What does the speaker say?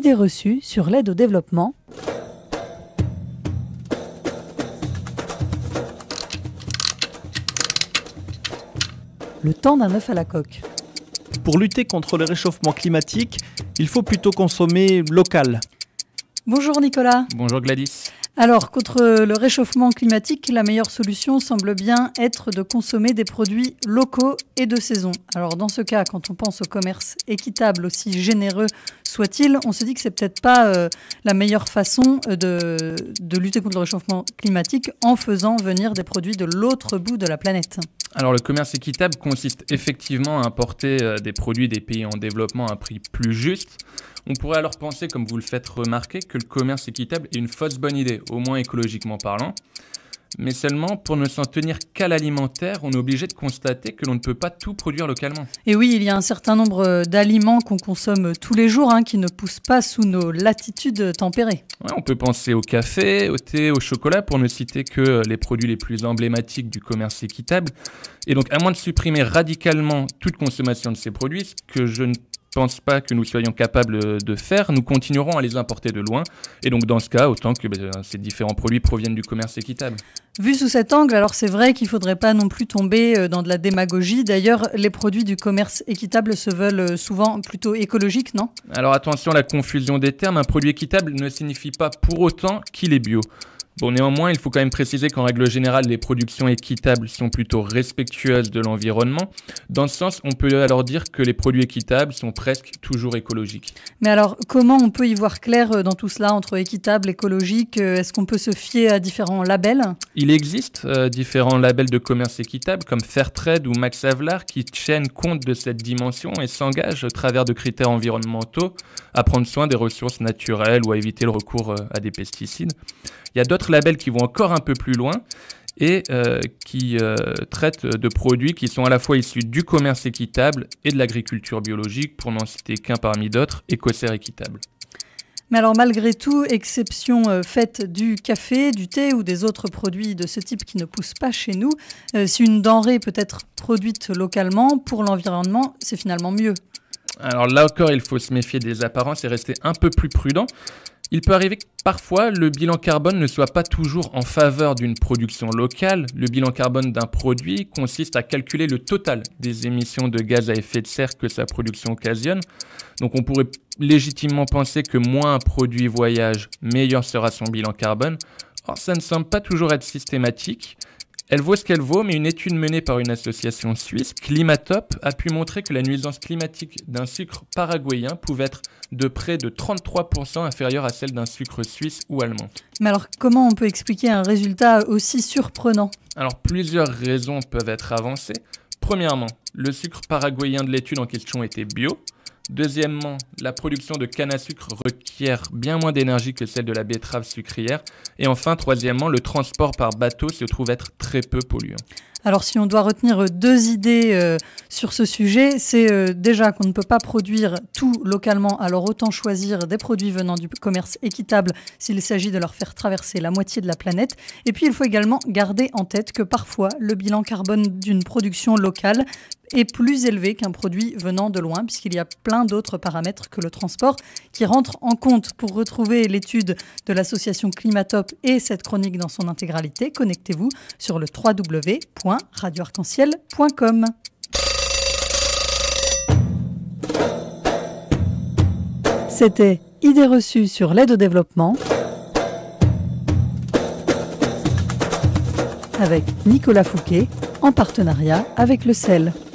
Idées reçues sur l'aide au développement. Le temps d'un œuf à la coque. Pour lutter contre le réchauffement climatique, il faut plutôt consommer local. Bonjour Nicolas. Bonjour Gladys. Alors, contre le réchauffement climatique, la meilleure solution semble bien être de consommer des produits locaux et de saison. Alors, dans ce cas, quand on pense au commerce équitable, aussi généreux soit-il, on se dit que c'est peut-être pas la meilleure façon de lutter contre le réchauffement climatique en faisant venir des produits de l'autre bout de la planète. Alors, le commerce équitable consiste effectivement à importer des produits des pays en développement à un prix plus juste. On pourrait alors penser, comme vous le faites remarquer, que le commerce équitable est une fausse bonne idée, au moins écologiquement parlant. Mais seulement, pour ne s'en tenir qu'à l'alimentaire, on est obligé de constater que l'on ne peut pas tout produire localement. Et oui, il y a un certain nombre d'aliments qu'on consomme tous les jours qui ne poussent pas sous nos latitudes tempérées. Ouais, on peut penser au café, au thé, au chocolat, pour ne citer que les produits les plus emblématiques du commerce équitable. Et donc, à moins de supprimer radicalement toute consommation de ces produits, ce que je ne pense pas que nous soyons capables de faire, nous continuerons à les importer de loin. Et donc, dans ce cas, autant que ces différents produits proviennent du commerce équitable. Vu sous cet angle, alors c'est vrai qu'il ne faudrait pas non plus tomber dans de la démagogie. D'ailleurs, les produits du commerce équitable se veulent souvent plutôt écologiques, non ? Alors attention à la confusion des termes. Un produit équitable ne signifie pas pour autant qu'il est bio. Bon, néanmoins, il faut quand même préciser qu'en règle générale, les productions équitables sont plutôt respectueuses de l'environnement. Dans ce sens, on peut alors dire que les produits équitables sont presque toujours écologiques. Mais alors, comment on peut y voir clair dans tout cela, entre équitable, écologique ? Est-ce qu'on peut se fier à différents labels ? Il existe différents labels de commerce équitable, comme Fairtrade ou Max Havelaar, qui tiennent compte de cette dimension et s'engagent, au travers de critères environnementaux, à prendre soin des ressources naturelles ou à éviter le recours à des pesticides. Il y a d'autres labels qui vont encore un peu plus loin et qui traitent de produits qui sont à la fois issus du commerce équitable et de l'agriculture biologique, pour n'en citer qu'un parmi d'autres, Écossaire équitable. Mais alors malgré tout, exception faite du café, du thé ou des autres produits de ce type qui ne poussent pas chez nous, si une denrée peut être produite localement, pour l'environnement, c'est finalement mieux. Alors là encore, il faut se méfier des apparences et rester un peu plus prudent. Il peut arriver que parfois, le bilan carbone ne soit pas toujours en faveur d'une production locale. Le bilan carbone d'un produit consiste à calculer le total des émissions de gaz à effet de serre que sa production occasionne. Donc on pourrait légitimement penser que moins un produit voyage, meilleur sera son bilan carbone. Or, ça ne semble pas toujours être systématique. Elle vaut ce qu'elle vaut, mais une étude menée par une association suisse, Climatop, a pu montrer que la nuisance climatique d'un sucre paraguayen pouvait être de près de 33% inférieure à celle d'un sucre suisse ou allemand. Mais alors, comment on peut expliquer un résultat aussi surprenant ? Alors, plusieurs raisons peuvent être avancées. Premièrement, le sucre paraguayen de l'étude en question était bio. Deuxièmement, la production de canne à sucre requiert bien moins d'énergie que celle de la betterave sucrière. Et enfin, troisièmement, le transport par bateau se trouve être très peu polluant. Alors si on doit retenir deux idées sur ce sujet, c'est déjà qu'on ne peut pas produire tout localement, alors autant choisir des produits venant du commerce équitable s'il s'agit de leur faire traverser la moitié de la planète. Et puis il faut également garder en tête que parfois le bilan carbone d'une production locale est plus élevé qu'un produit venant de loin, puisqu'il y a plein d'autres paramètres que le transport qui rentrent en compte. Pour retrouver l'étude de l'association Climatop et cette chronique dans son intégralité, connectez-vous sur le www.radioarc-en-ciel.com. C'était Idées reçues sur l'aide au développement avec Nicolas Fouquet en partenariat avec le CEL.